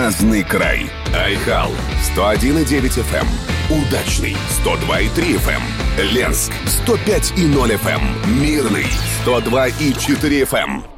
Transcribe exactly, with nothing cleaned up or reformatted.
Разный край. Айхал сто один и девять эф эм. Удачный сто два и три эф эм. Ленск сто пять и ноль эф эм. Мирный сто два и четыре эф эм.